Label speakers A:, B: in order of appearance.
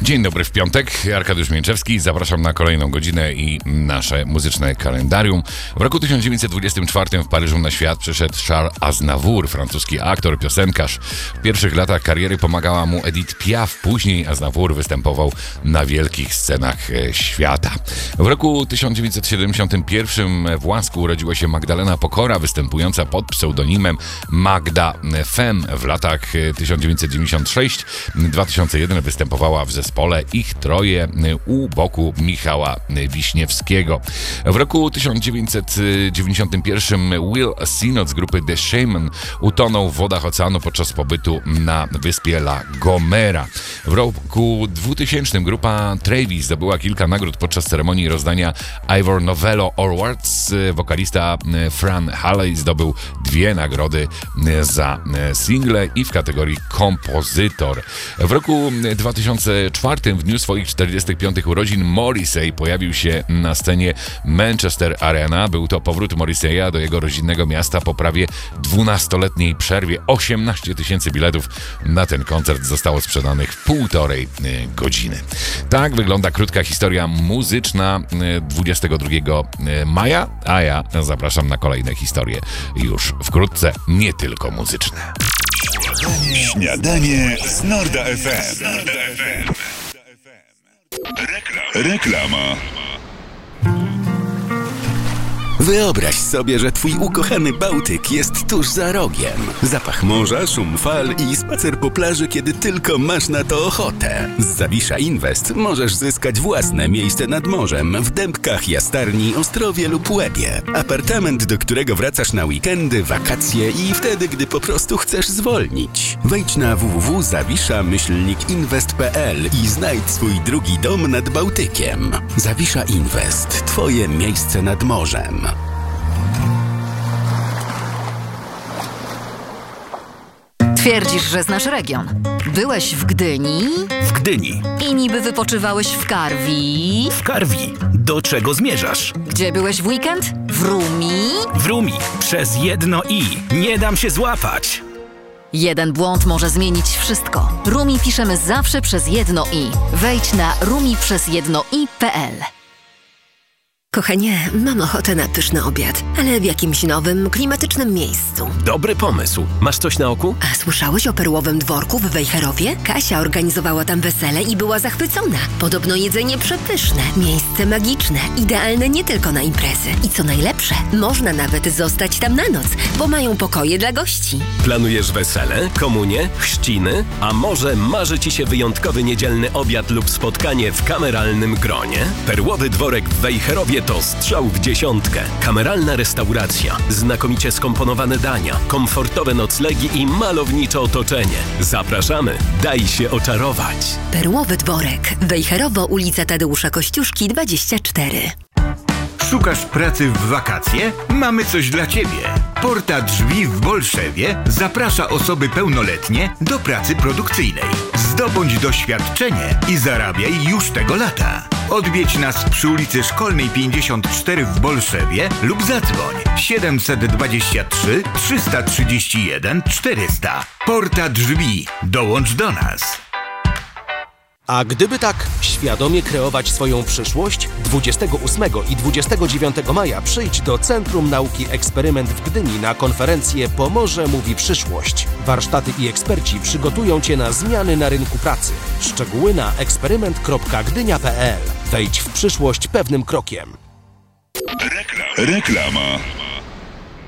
A: Dzień dobry w piątek, Arkadiusz Mięczewski, zapraszam na kolejną godzinę i nasze muzyczne kalendarium. W roku 1924 w Paryżu na świat przyszedł Charles Aznavour, francuski aktor, piosenkarz. W pierwszych latach kariery pomagała mu Edith Piaf, później Aznavour występował na wielkich scenach świata. W roku 1971 w Łasku urodziła się Magdalena Pokora, występująca pod pseudonimem Magda Fem. W latach 1996-2001 występowała w zespole Ich Troje u boku Michała Wiśniewskiego. W roku 1991 Will Sinot z grupy The Shaman utonął w wodach oceanu podczas pobytu na wyspie La Gomera. W roku 2000 grupa Travis zdobyła kilka nagród podczas ceremonii rozdania Ivor Novello Awards. Wokalista Fran Halley zdobył 2 nagrody za single i w kategorii kompozytor. W roku 2004 w dniu swoich 45 urodzin Morrissey pojawił się na scenie Manchester Arena. Był to powrót Morrisseya do jego rodzinnego miasta po prawie 12-letniej przerwie. 18 tysięcy biletów na ten koncert zostało sprzedanych w 1,5 godziny. Tak wygląda krótka historia muzyczna 22 maja, a ja zapraszam na kolejne historie już wkrótce, nie tylko muzyczne.
B: Śniadanie z Norda FM. Reklama.
C: Wyobraź sobie, że twój ukochany Bałtyk jest tuż za rogiem. Zapach morza, szum fal i spacer po plaży, kiedy tylko masz na to ochotę. Z Zawisza Invest możesz zyskać własne miejsce nad morzem w Dębkach, Jastarni, Ostrowie lub Łebie. Apartament, do którego wracasz na weekendy, wakacje i wtedy, gdy po prostu chcesz zwolnić. Wejdź na www.zawisza-invest.pl i znajdź swój drugi dom nad Bałtykiem. Zawisza Invest. Twoje miejsce nad morzem.
D: Twierdzisz, że znasz region. Byłeś w Gdyni?
E: W Gdyni.
D: I niby wypoczywałeś w Karwi?
E: W Karwi. Do czego zmierzasz?
D: Gdzie byłeś w weekend? W Rumi?
E: W Rumi. Przez jedno i. Nie dam się złapać.
D: Jeden błąd może zmienić wszystko. Rumi piszemy zawsze przez jedno i. Wejdź na rumiprzezjednoi.pl.
F: Kochanie, mam ochotę na pyszny obiad, ale w jakimś nowym, klimatycznym miejscu.
E: Dobry pomysł. Masz coś na oku?
F: A słyszałeś o Perłowym Dworku w Wejherowie? Kasia organizowała tam wesele i była zachwycona. Podobno jedzenie przepyszne, miejsce magiczne, idealne nie tylko na imprezy. I co najlepsze, można nawet zostać tam na noc, bo mają pokoje dla gości.
E: Planujesz wesele, komunię, chrzciny? A może marzy Ci się wyjątkowy niedzielny obiad lub spotkanie w kameralnym gronie? Perłowy Dworek w Wejherowie to strzał w dziesiątkę. Kameralna restauracja, znakomicie skomponowane dania, komfortowe noclegi i malownicze otoczenie. Zapraszamy, daj się oczarować.
F: Perłowy Dworek, Wejherowo, ulica Tadeusza Kościuszki 24.
G: Szukasz pracy w wakacje? Mamy coś dla Ciebie. Porta Drzwi w Bolszewie zaprasza osoby pełnoletnie do pracy produkcyjnej. Zdobądź doświadczenie i zarabiaj już tego lata. Odwiedź nas przy ulicy Szkolnej 54 w Bolszewie lub zadzwoń 723 331 400. Porta Drzwi. Dołącz do nas.
H: A gdyby tak świadomie kreować swoją przyszłość, 28 i 29 maja przyjdź do Centrum Nauki Eksperyment w Gdyni na konferencję Pomorze mówi przyszłość. Warsztaty i eksperci przygotują Cię na zmiany na rynku pracy. Szczegóły na eksperyment.gdynia.pl. Wejdź w przyszłość pewnym krokiem.
B: Reklama.